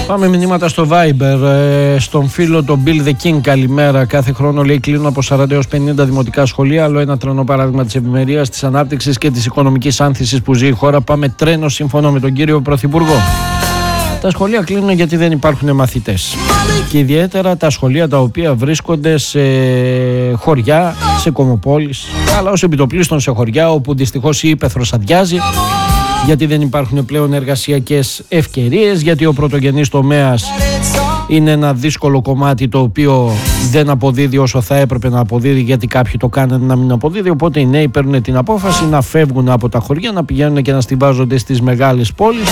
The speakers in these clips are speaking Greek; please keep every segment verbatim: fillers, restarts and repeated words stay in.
Πάμε μηνύματα στο Viber. ε, Στον φίλο τον Bill the King, καλημέρα. Κάθε χρόνο λέει κλείνουν από σαράντα έως πενήντα δημοτικά σχολεία. Άλλο ένα τρανό παράδειγμα της ευημερίας, της ανάπτυξης και της οικονομικής άνθησης που ζει η χώρα. Πάμε τρένο, σύμφωνο με τον κύριο Πρωθυπουργό. Τα σχολεία κλείνουν γιατί δεν υπάρχουν μαθητές. Και ιδιαίτερα τα σχολεία τα οποία βρίσκονται σε χωριά, σε κομμοπόλεις, αλλά ως επιτοπλίστων σε χωριά όπου δυστυχώς η ύπαιθρος αδειάζει, γιατί δεν υπάρχουν πλέον εργασιακές ευκαιρίες, γιατί ο πρωτογενής τομέας είναι ένα δύσκολο κομμάτι το οποίο δεν αποδίδει όσο θα έπρεπε να αποδίδει, γιατί κάποιοι το κάνανε να μην αποδίδει. Οπότε οι νέοι παίρνουν την απόφαση να φεύγουν από τα χωριά, να πηγαίνουν και να στιβάζονται στις μεγάλες πόλεις,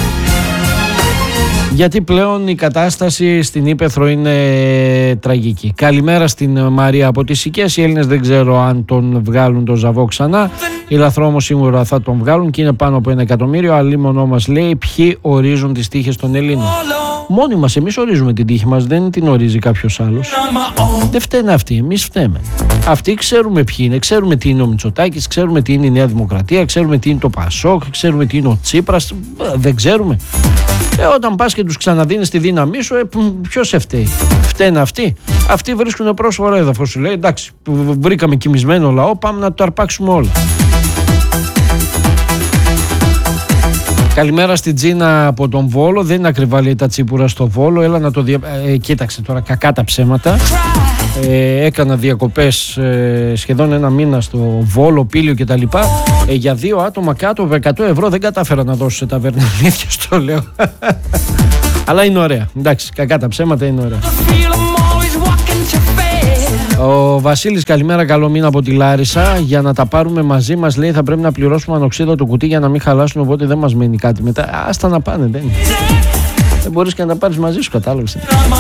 γιατί πλέον η κατάσταση στην ύπαιθρο είναι τραγική. Καλημέρα στην Μαρία από τις Σικές. Οι Έλληνες δεν ξέρω αν τον βγάλουν τον Ζαβό ξανά. Οι Λαθρό όμως σίγουρα θα τον βγάλουν και είναι πάνω από ένα εκατομμύριο. Αλλήμονό μας λέει ποιοι ορίζουν τις τύχες των Ελλήνων. Μόνοι μας εμείς ορίζουμε την τύχη μας, δεν την ορίζει κάποιος άλλος. Δεν φταίνε αυτοί, εμείς φταίμε. Αυτοί ξέρουμε ποιοι είναι, ξέρουμε τι είναι ο Μητσοτάκης, ξέρουμε τι είναι η Νέα Δημοκρατία, ξέρουμε τι είναι το Πασόκ, ξέρουμε τι είναι ο Τσίπρας. Δεν ξέρουμε. Ε, όταν πας και τους ξαναδίνεις τη δύναμή σου, ε, ποιος σε φταίει? Φταίνε αυτοί. Αυτοί βρίσκουν πρόσφορο έδαφος. Σου λέει εντάξει, βρήκαμε κοιμισμένο λαό, πάμε να το αρπάξουμε όλα. Καλημέρα στην Τζίνα από τον Βόλο. Δεν είναι ακριβά λέει τα τσίπουρα στο Βόλο. Έλα να το δια... ε, κοίταξε τώρα, κακά τα ψέματα. Ε, έκανα διακοπές ε, σχεδόν ένα μήνα στο Βόλο, Πήλιο κτλ. Ε, για δύο άτομα κάτω από εκατό ευρώ δεν κατάφερα να δώσω σε ταβέρνα. Αλήθεια στο λέω. Αλλά είναι ωραία. Εντάξει, κακά τα ψέματα, είναι ωραία. Ο Βασίλης, καλημέρα, καλό μήνα από τη Λάρισα. Για να τα πάρουμε μαζί μας, λέει, θα πρέπει να πληρώσουμε ανοξίδα το κουτί για να μην χαλάσουν. Οπότε δεν μας μένει κάτι μετά. Άστα να πάνε, δεν είναι. Δεν μπορείς και να τα πάρεις μαζί σου, κατάλαβες.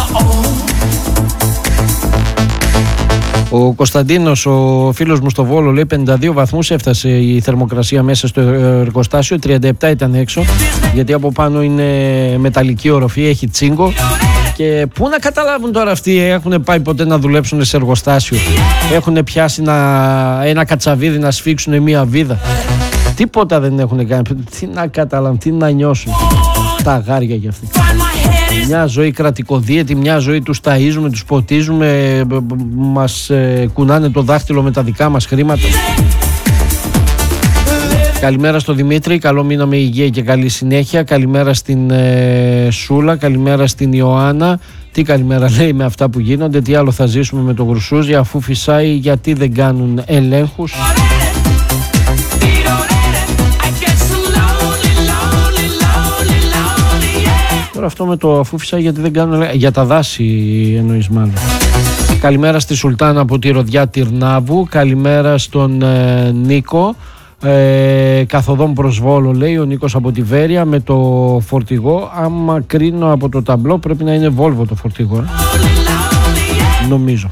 Ο Κωνσταντίνος, ο φίλος μου στο Βόλο, λέει πενήντα δύο βαθμούς έφτασε η θερμοκρασία μέσα στο εργοστάσιο, τριάντα επτά ήταν έξω, γιατί από πάνω είναι μεταλλική οροφή, έχει τσίγκο. Και πού να καταλάβουν τώρα αυτοί, έχουν πάει ποτέ να δουλέψουν σε εργοστάσιο? Έχουν πιάσει ένα, ένα κατσαβίδι να σφίξουν μία βίδα? Τίποτα δεν έχουν κάνει. Τι να καταλάβουν, τι να νιώσουν τα αγάρια για αυτοί. Μια ζωή κρατικοδίαιτη, μια ζωή τους ταΐζουμε, τους ποτίζουμε, μας ε, κουνάνε το δάχτυλο με τα δικά μας χρήματα. Καλημέρα στο Δημήτρη, καλό μήνα με υγεία και καλή συνέχεια. Καλημέρα στην ε, Σούλα, καλημέρα στην Ιωάννα. Τι καλημέρα λέει με αυτά που γίνονται, τι άλλο θα ζήσουμε με το Γρουσούζι, αφού φυσάει γιατί δεν κάνουν ελέγχους. Τώρα αυτό με το αφού φυσάει γιατί δεν κάνουν ελέγχους, για τα δάση εννοείς μάλλον. Καλημέρα στη Σουλτάνα από τη Ροδιά Τυρνάβου, καλημέρα στον ε, Νίκο. Ε, καθοδόν προς Βόλο, λέει ο Νίκος από τη Βέρεια με το φορτηγό. Άμα κρίνω από το ταμπλό πρέπει να είναι Βόλβο το φορτηγό, ε. Νομίζω.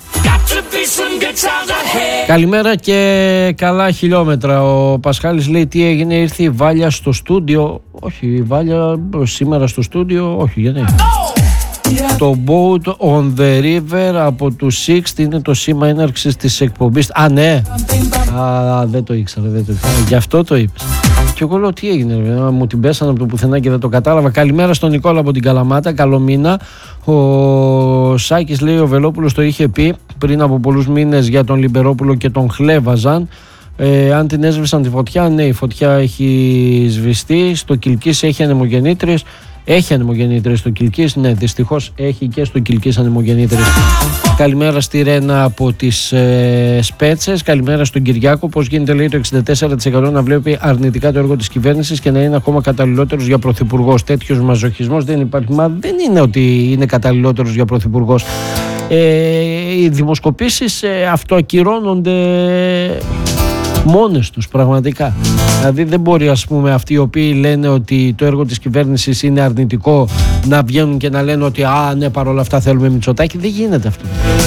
Καλημέρα και καλά χιλιόμετρα. Ο Πασχάλης λέει τι έγινε, ήρθε η Βάλια στο στούντιο? Όχι, η Βάλια σήμερα στο στούντιο, όχι, γιατί το Boat on the River από του Sixth είναι το σήμα έναρξης της εκπομπής. Α, ναι. Α, δεν το ήξερα, δεν το ήξερα. Γι' αυτό το είπες. Και εγώ λέω τι έγινε, μου την πέσανε από το πουθενά και δεν το κατάλαβα. Καλημέρα στον Νικόλα από την Καλαμάτα, καλό μήνα. Ο Σάκης λέει ο Βελόπουλος το είχε πει πριν από πολλούς μήνες για τον Λιμπερόπουλο και τον χλέβαζαν. Ε, αν την έσβησαν τη φωτιά, ναι, η φωτιά έχει σβηστεί. Στο Κιλκής έχει ανεμογεννήτριες. Έχει ανεμογεννήτριες στο Κιλκής, ναι, δυστυχώς έχει και στο Κιλκής ανεμογεννήτριες. Καλημέρα στη Ρένα από τις ε, Σπέτσες. Καλημέρα στον Κυριάκο. Πώς γίνεται, λέει, το εξήντα τέσσερα τοις εκατό να βλέπει αρνητικά το έργο της κυβέρνησης και να είναι ακόμα καταλληλότερος για πρωθυπουργός? Τέτοιος μαζοχισμός δεν υπάρχει. Μα δεν είναι ότι είναι καταλληλότερος για πρωθυπουργός. Ε, οι δημοσκοπήσεις ε, αυτοακυρώνονται μόνες τους πραγματικά. Δηλαδή δεν μπορεί, ας πούμε, αυτοί οι οποίοι λένε ότι το έργο της κυβέρνησης είναι αρνητικό να βγαίνουν και να λένε ότι α, ναι, παρόλα αυτά θέλουμε Μητσοτάκη. Δεν γίνεται αυτό.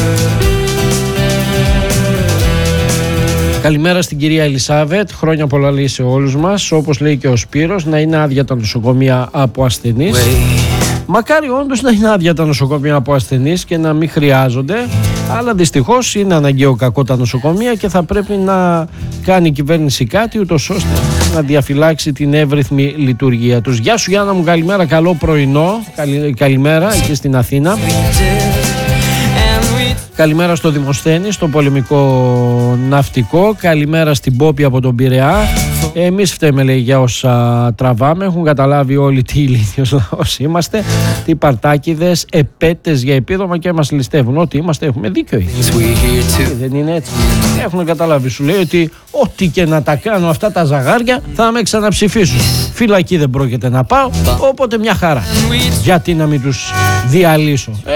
Καλημέρα στην κυρία Ελισάβετ. Χρόνια πολλά, λέει, σε όλους μας. Όπως λέει και ο Σπύρος, να είναι άδεια τα νοσοκομεία από ασθενείς. Μακάρι όντως να είναι άδεια τα νοσοκομεία από ασθενείς και να μην χρειάζονται. Αλλά δυστυχώς είναι αναγκαίο κακό τα νοσοκομεία και θα πρέπει να κάνει η κυβέρνηση κάτι ούτως ώστε να διαφυλάξει την εύρυθμη λειτουργία τους. Γεια σου Γιάννα μου, καλημέρα, καλό πρωινό. Καλη, καλημέρα εκεί στην Αθήνα. Καλημέρα στο Δημοσθένη, στο πολεμικό ναυτικό. Καλημέρα στην Πόπη από τον Πειραιά. Εμείς φταίμε, λέει, για όσα τραβάμε. Έχουν καταλάβει όλοι τι ηλίθιος λαός είμαστε, τι παρτάκιδες, επέτες για επίδομα και μας ληστεύουν. Ό,τι είμαστε έχουμε δίκιο. Δεν είναι έτσι? Έχουν καταλάβει, σου λέει, ότι ό,τι και να τα κάνω αυτά τα ζαγάρια θα με ξαναψηφίσουν. Φυλακή δεν πρόκειται να πάω, οπότε μια χαρά. Γιατί να μην τους διαλύσω? Ε,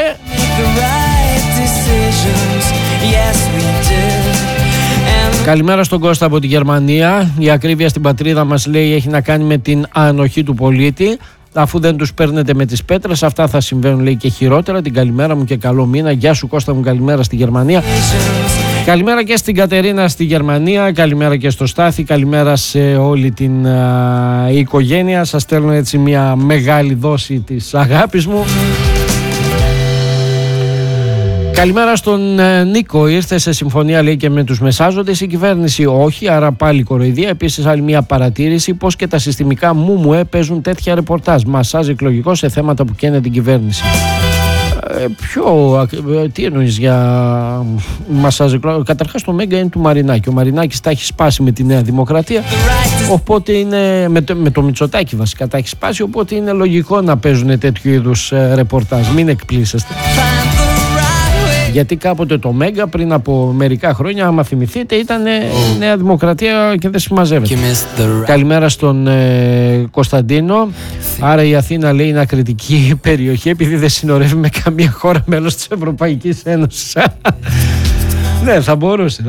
Καλημέρα στον Κώστα από τη Γερμανία. Η ακρίβεια στην πατρίδα μας, λέει, έχει να κάνει με την ανοχή του πολίτη. Αφού δεν τους παίρνετε με τις πέτρες, αυτά θα συμβαίνουν, λέει, και χειρότερα. Την καλημέρα μου και καλό μήνα. Γεια σου Κώστα μου, καλημέρα στη Γερμανία. Καλημέρα και στην Κατερίνα στη Γερμανία. Καλημέρα και στο Στάθη. Καλημέρα σε όλη την α, οικογένεια. Σας στέλνω έτσι μια μεγάλη δόση της αγάπης μου. Καλημέρα στον ε, Νίκο. Ήρθε σε συμφωνία, λέει, και με τους μεσάζοντες. Η κυβέρνηση όχι, άρα πάλι κοροϊδία. Επίσης, άλλη μια παρατήρηση: πως και τα συστημικά ΜΟΜΟΕ παίζουν τέτοια ρεπορτάζ. Μασάζ εκλογικό σε θέματα που καίνε την κυβέρνηση. Ε, ποιο, ε, τι εννοείς για μασάζ εκλογικό? Καταρχάς, το Μέγκα είναι του Μαρινάκη. Ο Μαρινάκης τα έχει σπάσει με τη Νέα Δημοκρατία. Οπότε είναι. Με το, με το Μητσοτάκη βασικά τα έχει σπάσει. Οπότε είναι λογικό να παίζουν τέτοιου είδους ε, ρεπορτάζ. Μην εκπλήσεστε. Γιατί κάποτε το Μέγκα πριν από μερικά χρόνια, άμα θυμηθείτε, ήταν oh. Νέα Δημοκρατία και δεν συμμαζεύεται. The... Καλημέρα στον ε, Κωνσταντίνο. Άρα η Αθήνα, λέει, είναι ακριτική περιοχή επειδή δεν συνορεύει με καμία χώρα μέλος της Ευρωπαϊκής Ένωσης. Ναι, θα μπορούσε.